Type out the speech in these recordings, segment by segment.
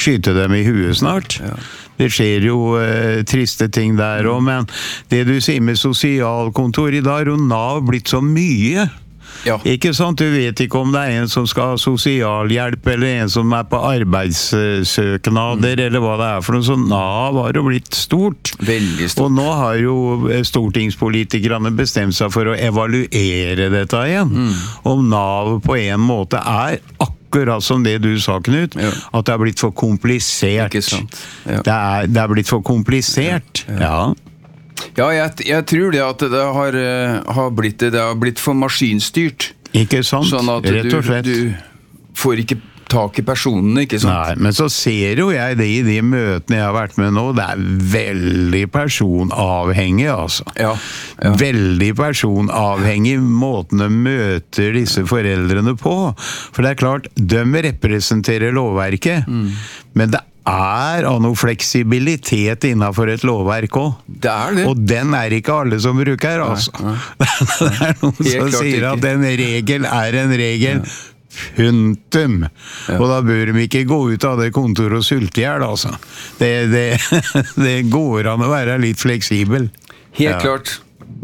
skyte dem I huet snart. Det skjer jo triste ting der også, men det du sier med sosialkontor, I dag jo NAV blitt så mye. Ja. Ikke sant? Du vet ikke om det en som skal ha sosialhjelp, eller en som på arbeidssøknader, eller hva det for noe, så NAV har jo blitt stort. Veldig stort. Og nå har jo stortingspolitikerne bestemt seg for å evaluere dette igjen. Om NAV på en måte akkurat som det du sa, Knut, at det blitt for komplisert. Ikke sant? Ja. Det blitt for komplisert. Ja. Ja, jeg tror det at det har blitt for maskinstyrt. Ikke sant? Sånn at rett og slett. du får ikke tak I personene, ikke sant? Nei, men så ser jo jeg det I de møtene jeg har vært med nå, det veldig personavhengig, altså. Ja. Veldig personavhengig måten de møter disse foreldrene på. For det klart, de representerer lovverket, men det av noe fleksibilitet innenfor et lovverk også. Det det. Og den ikke alle som bruker, altså. Det noen som sier at en regel en regel. Punktum. Og da bør de ikke gå ut av det kontoret og sulte ihjel, altså. Det går an å være litt fleksibel. Helt klart.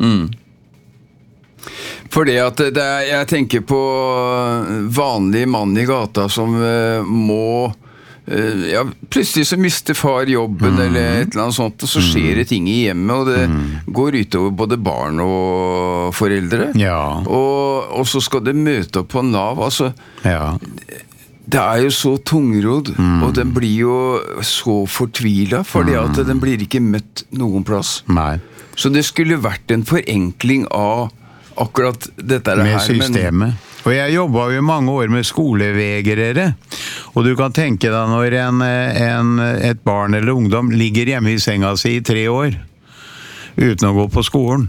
Fordi at jeg tenker på vanlig mann I gata som må plutselig så mister far jobben eller et eller annet sånt, og så skjer det ting I hjemmet, og det går utover både barn og foreldre. Og så skal det møte opp på NAV, altså. Det jo så tungrodd, og den blir jo så fortvilet, fordi at den blir ikke møtt noen plass. Nei. Så det skulle vært en forenkling av akkurat dette her. Med systemet. Og jeg jobbet jo I mange år med skolevegrere, og du kan tenke deg når et barn eller ungdom ligger hjemme I senga si I 3 år, uten å gå på skolen.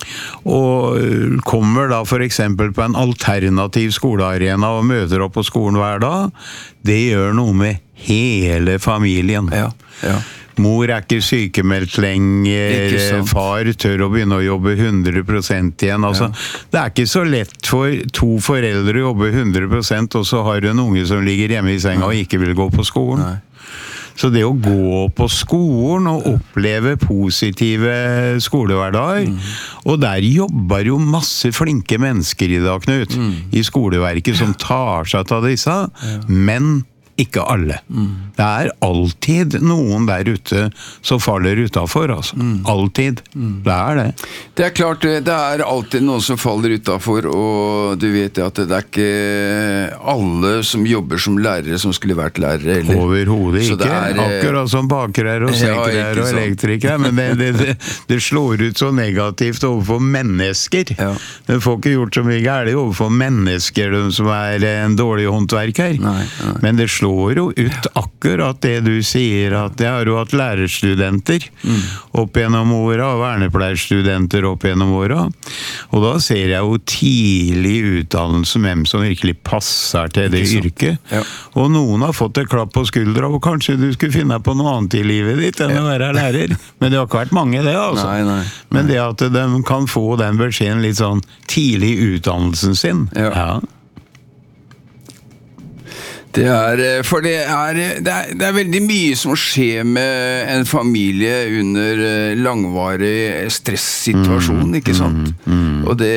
Og kommer da for eksempel på en alternativ skolearena og møter opp på skolen hver dag, det gjør noe med hele familien. Mor ikke sykemeldt lenger, far tør å begynne å jobbe 100% igjen. Altså, det ikke så lett for 2 foreldre å jobbe 100%, og så har du en unge som ligger hjemme I senga og ikke vil gå på skolen. Så det å gå på skolen og oppleve positive skolehverdager, og der jobber jo masse flinke mennesker I dag, Knut, I skoleverket som tar seg av disse, men ikke alle. Det alltid noen der ute som faller utenfor, altså. Alltid. Det det. Det klart, det alltid noen som faller utenfor, og du vet at det ikke alle som jobber som lærere som skulle vært lærere. Eller. Overhodet ikke. Akkurat som bakere og snekkere og elektrikere, men det slår ut så negativt overfor mennesker. Det får ikke gjort så mye gærlig overfor mennesker, de som en dårlig håndverker. Men det slår jo ut akkurat det du sier, at jeg har jo hatt lærerstudenter opp gjennom åra, og vernepleierstudenter opp gjennom åra, og da ser jeg jo tidlig utdannelse hvem som virkelig passer til det yrket, og noen har fått et klapp på skuldra, og kanskje du skulle finne på noe annet I livet ditt enn å være lærer, men det har ikke vært mange det, altså. Men det at de kan få den beskjeden litt sånn tidlig I utdannelsen sin. For det veldig mye som skjer med en familie under langvarig stressituasjon, ikke sant? Og det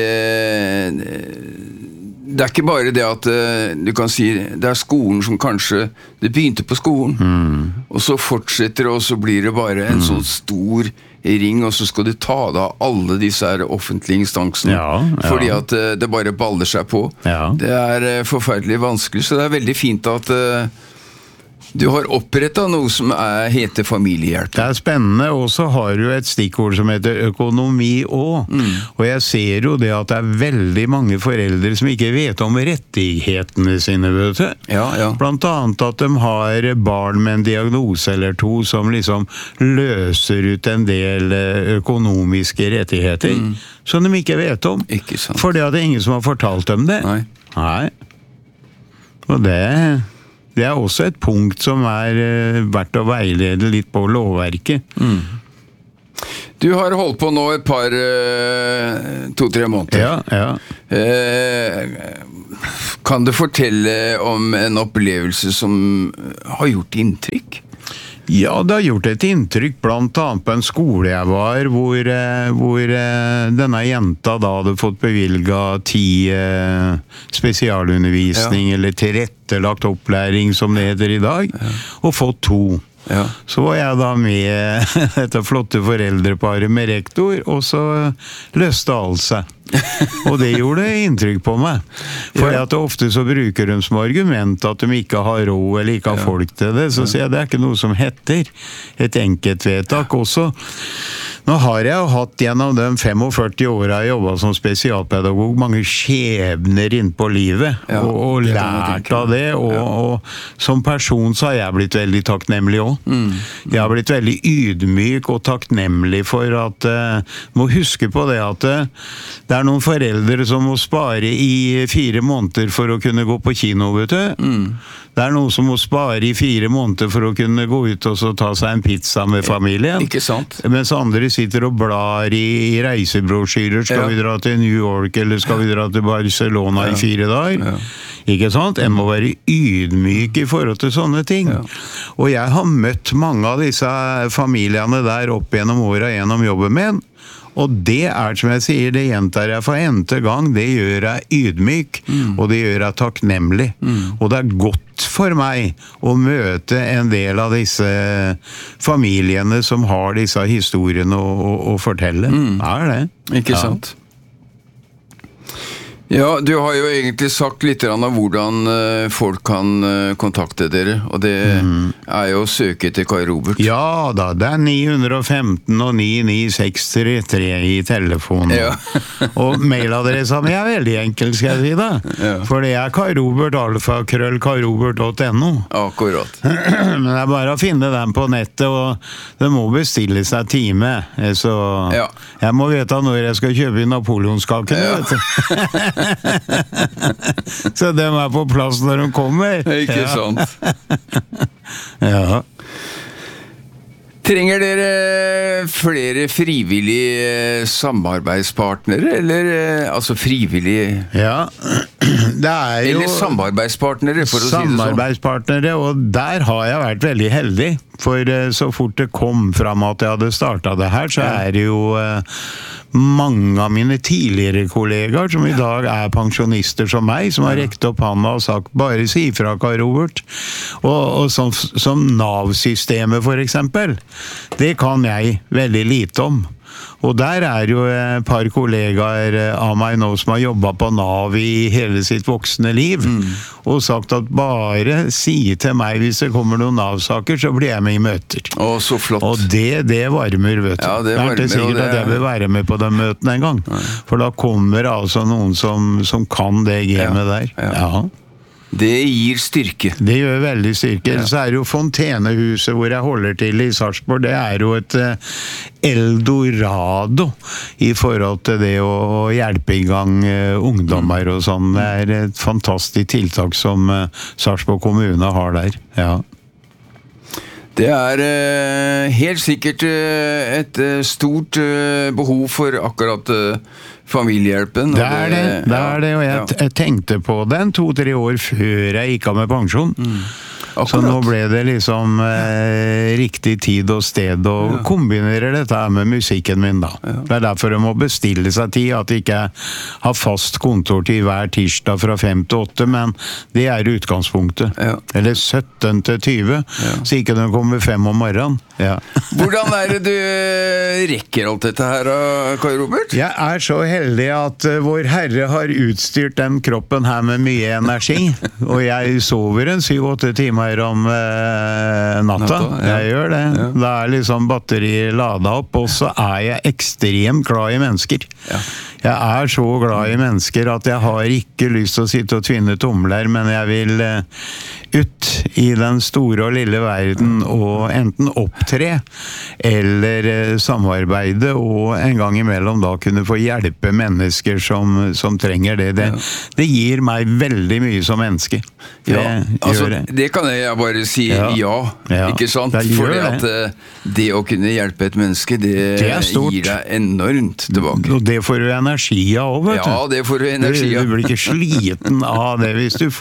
ikke bare det at du kan si det skolen som kanskje det begynte på skolen, og så fortsetter det, og så blir det bare en sånn stor ring, og så skal du ta av alle disse offentlige instansene, fordi at det bare baller seg på. Det forferdelig vanskelig, så det veldig fint at du har opprettet noe som heter familiehjelp. Det spennende, og så har du et stikkord som heter økonomi også. Og jeg ser jo det at det veldig mange foreldre som ikke vet om rettighetene sine, vet du. Blant annet at de har barn med en diagnose eller 2 som liksom løser ut en del økonomiske rettigheter som de ikke vet om. Fordi at det ingen som har fortalt dem det. Nei. Og det også et punkt som verdt å veilede litt på lovverket. Du har holdt på nå et par, 2-3 måneder. Ja. Kan du fortelle om en opplevelse som har gjort inntrykk? Ja, det har gjort et inntrykk, blant annet på en skole jeg var, hvor denne jenta da hadde fått bevilget 10 spesialundervisning, eller tilrettelagt opplæring, som det heter i dag, og fått 2. Ja. Så var jeg da med dette flotte foreldreparet med rektor, og så løste alt seg. Og det gjorde inntrykk på meg. For at ofte så bruker de som argument at de ikke har råd eller ikke har folk til det. Så sier jeg det er ikke noe som heter et enkeltvedtak også. Nå har jeg jo hatt gjennom de 45 årene jeg jobbet som spesialpedagog mange skjebner inn på livet, og lært av det, og som person så har jeg blitt veldig takknemlig også. Jeg har blitt veldig ydmyk og takknemlig for at, må huske på det at det er noen foreldre som må spare i 4 måneder for å kunne gå på kino, vet du. Det er noen som må spare i 4 måneder for å kunne gå ut og så ta seg en pizza med familien. Ikke sant? Mens andre sitter og blar i reisebrosjyrer. Skal vi dra til New York, eller skal vi dra til Barcelona i 4 dager? Ikke sant? En må være ydmyk i forhold til sånne ting. Og jeg har møtt mange av disse familiene der opp gjennom året gjennom jobben min. Og det er, som jeg sier, det gjentar jeg for n-te gang, det gjør jeg ydmyk, og det gjør jeg takknemlig. Og det er godt for meg å møte en del av disse familiene som har disse historiene å fortelle. Det er det. Ikke sant? Ja, du har jo egentlig sagt litt om hvordan folk kan kontakte dere, og det er jo å søke til Kai Robert. Ja da, det er 915 og 99633 i telefonen. Ja. Og mailadressa mi er veldig enkel, skal jeg si det. For det er kairobert@kairobert.no. Akkurat. Men det er bare å finne den på nettet, og det må bestille seg time. Så jeg må vite når jeg skal kjøpe inn napoleonskakene, vet du. Så de er på plass når de kommer. Ikke sant? Ja. Trenger dere flere frivillige samarbeidspartnere, eller altså frivillige? Ja, det er jo... Eller samarbeidspartnere, for å si det sånn. Samarbeidspartnere, og der har jeg vært veldig heldig. For så fort det kom fram at jeg hadde startet det her, så er det jo... mange av mine tidligere kollegaer som i dag er pensjonister som meg, som har rekt opp handa og sagt bare si fra, Kai Robert. Og som NAV-systemet for eksempel, det kan jeg veldig lite om. Og der er jo et par kollegaer av meg nå som har jobbet på NAV i hele sitt voksne liv, og sagt at bare si til meg hvis det kommer noen NAV-saker, så blir jeg med i møter. Å, så flott. Og det varmer, vet du. Ja, det er ikke sikkert at jeg vil være med på den møten en gang. For da kommer altså noen som kan det gamet der. Ja. Det gir styrke. Det gjør veldig styrke. Så er det jo Fontenehuset hvor jeg holder til i Sarpsborg. Det er jo et eldorado i forhold til det å hjelpe i gang ungdommer og sånn. Det er et fantastisk tiltak som Sarpsborg kommune har der. Ja. Det er helt sikkert et stort behov for akkurat familiehjelpen. Det er det, og jeg tenkte på den 2-3 år før jeg gikk av med pensjon. Så nå ble det liksom riktig tid og sted å kombinere dette med musikken min da. Det er derfor jeg må bestille seg tid, at jeg ikke har fast kontor til hver tirsdag fra 5 til 8, men det er utgangspunktet. Eller 17 til 20, så ikke de kommer 5 om morgenen. Hvordan er det du rekker alt dette her, Kai Robert? Jeg er så heldig at vår Herre har utstyrt den kroppen her med mye energi, og jeg sover en 7-8 timer om natta. Jeg gjør det. Da er liksom batteriet ladet opp, og så er jeg ekstremt glad i mennesker. Jeg så glad i mennesker at jeg har ikke lyst til å sitte og tvinne tomler, men jeg vil ut i den store og lille verden og enten opptre eller samarbeide, og en gang imellom da kunne få hjelpe mennesker som trenger det. Det gir meg veldig mye som menneske. Det kan jeg bare si ikke sant? Fordi at det å kunne hjelpe et menneske, det gir deg enormt tilbake. Og det får du energi av, vet du. Ja, det får du energi av. Du blir ikke sliten av det hvis du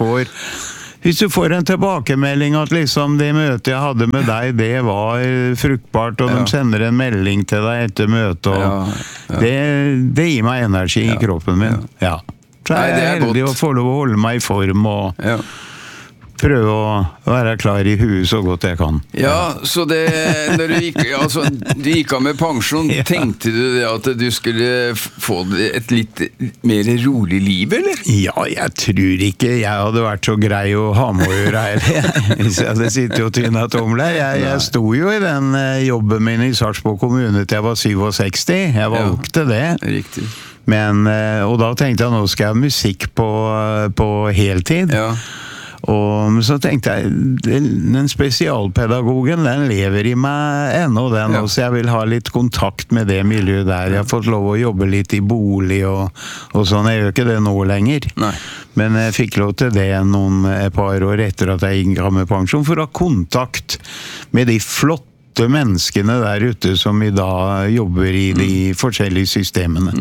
får en tilbakemelding at liksom det møtet jeg hadde med deg, det var fruktbart, og de sender en melding til deg etter møtet, og det gir meg energi i kroppen min. Ja. Så jeg er heldig å få lov å holde meg i form og prøve å være klar i huet så godt jeg kan. Ja, så det, når du gikk av med pensjon, tenkte du det at du skulle få et litt mer rolig liv, eller? Ja, jeg tror ikke jeg hadde vært så grei å ha med å gjøre her. Hvis jeg hadde sittet og tynnet tomler. Jeg sto jo i den jobben min i Sarpsborg kommune til jeg var 67. Jeg valgte det. Riktig. Men, og da tenkte jeg, nå skal jeg ha musikk på heltid. Ja. Og så tenkte jeg, den spesialpedagogen, den lever i meg ennå, så jeg vil ha litt kontakt med det miljøet der. Jeg har fått lov å jobbe litt i bolig og sånn. Jeg gjør ikke det nå lenger. Nei. Men jeg fikk lov til det et par år etter at jeg gikk av med pensjon, for å ha kontakt med de flotte menneskene der ute som i dag jobber i de forskjellige systemene.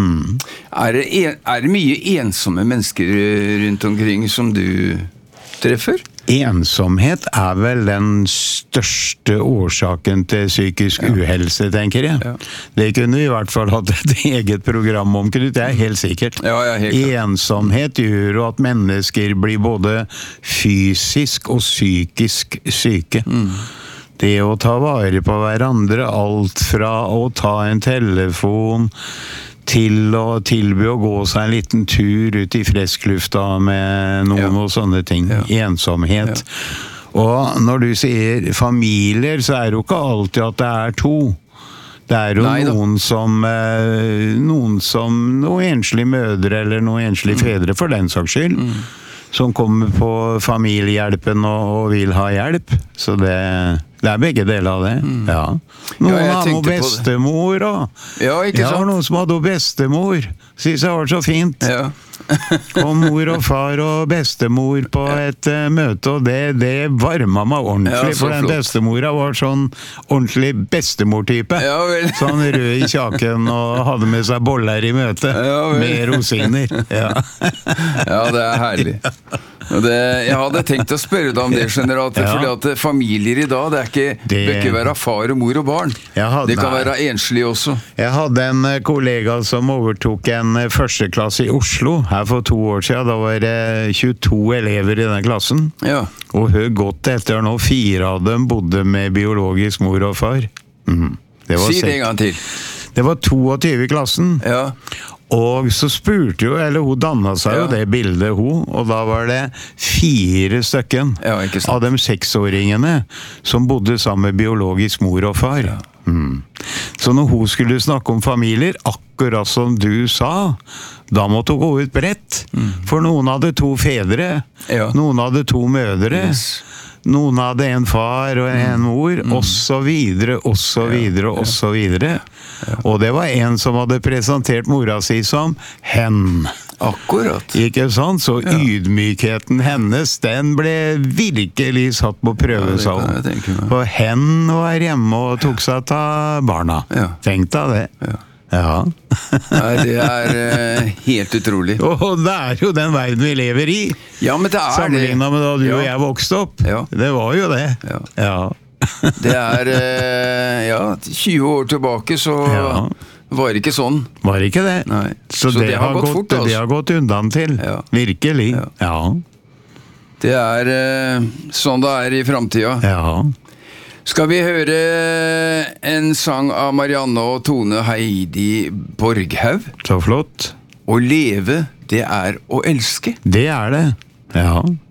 Er det mye ensomme mennesker rundt omkring som du treffer? Ensomhet er vel den største årsaken til psykisk uhelse, tenker jeg. Ja. Det kunne vi i hvert fall hatt et eget program om, Knut, det er helt sikkert. Ja, helt klart. Ensomhet gjør jo at mennesker blir både fysisk og psykisk syke. Det å ta vare på hverandre, alt fra å ta en telefon til å tilby å gå seg en liten tur ut i fresklufta med noen og sånne ting. Ensomhet. Og når du sier familier, så er det jo ikke alltid at det er to. Det er jo noen enslige mødre eller noen enslige fedre for den saks skyld, som kommer på familiehjelpen og vil ha hjelp. Så det er begge deler av det. Ja. Noen har noe bestemor, og jeg har noen som hadde bestemor. Synes jeg var så fint. Ja. Og mor og far og bestemor på et møte, og det varma meg ordentlig, for den bestemora var sånn ordentlig bestemortype. Sånn rød i kjaken og hadde med seg boller i møte, med rosiner. Ja, det er herlig. Jeg hadde tenkt å spørre deg om det, skjønner du, fordi at familier i dag, det bør ikke være far og mor og barn. Det kan være enslig også. Jeg hadde en kollega som overtok en første klasse i Oslo her for 2 år siden. Da var det 22 elever i den klassen. Og hør godt etter nå, 4 av dem bodde med biologisk mor og far. Si det en gang til. Det var 22 i klassen. Og så spurte jo, eller hun dannet seg jo det bildet, og da var det 4 stykken av de 6-åringene som bodde sammen med biologisk mor og far. Så når hun skulle snakke om familier, akkurat som du sa, da måtte hun gå ut bredt. For noen hadde 2 fedre, noen hadde 2 mødre, noen hadde en far og en mor, og så videre, og så videre, og så videre. Og det var en som hadde presentert mora si som hen. Akkurat. Ikke sant? Så ydmykheten hennes, den ble virkelig satt på prøve, sa hun. For hen var hjemme og tok seg av barna. Tenk deg det. Nei, det er helt utrolig. Og det er jo den verden vi lever i. Ja, men det er sammenlignet med da du og jeg vokste opp. Det var jo det. Det er 20 år tilbake, så var det ikke sånn. Var det ikke det? Nei. Så det har gått fort, altså. Det har gått undan til. Virkelig. Det er sånn det er i fremtiden. Skal vi høre en sang av Marianne og Tone Heidi Borghaug? Så flott. Å leve, det er å elske. Det er det,